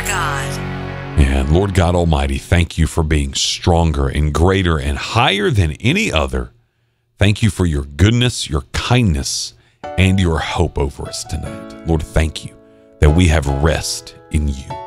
God. And Lord God Almighty, thank you for being stronger and greater and higher than any other. Thank you for your goodness, your kindness, and your hope over us tonight. Lord, thank you that we have rest in you.